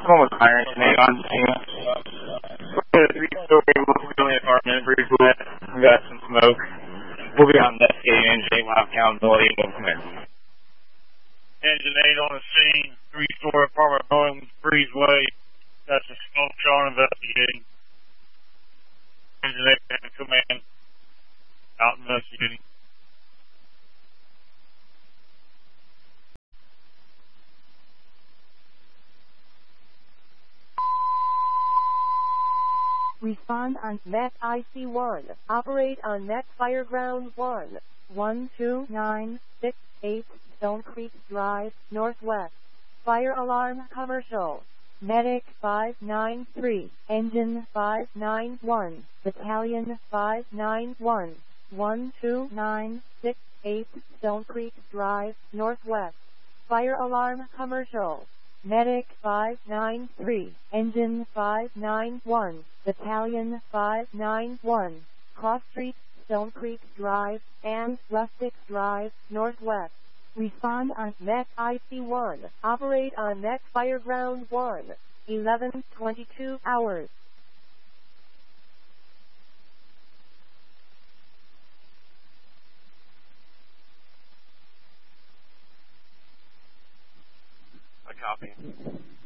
Someone was hiring today on scene. We're at a 3-story multi-family apartment, breeze wet. We got some smoke. We'll be on investigating NJ Lab accountability and movement. Engine 8 on the scene, 3-story apartment building, breezeway. That's a smoke shot investigating. Engine 8 in command, out investigating. Respond on Met IC1. Operate on Met Fireground 1. 12968 Stone Creek Drive, Northwest. Fire alarm commercial. Medic 593. Engine 591. Battalion 591. 12968 Stone Creek Drive, Northwest. Fire alarm commercial. Medic 593. Engine 591. Battalion 591, Cross Street, Stone Creek Drive, and Rustic Drive, Northwest. Respond on Met IC1. Operate on Met Fireground 1. 11:22 hours. I copy.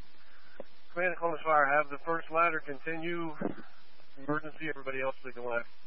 Command Columbus Fire, have the first ladder continue. Emergency, everybody else leave the ladder.